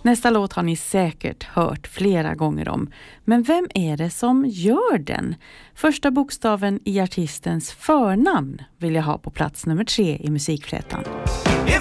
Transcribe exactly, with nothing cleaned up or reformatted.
Nästa låt har ni säkert hört flera gånger om. Men vem är det som gör den? Första bokstaven i artistens förnamn vill jag ha på plats nummer tre i musikflätan.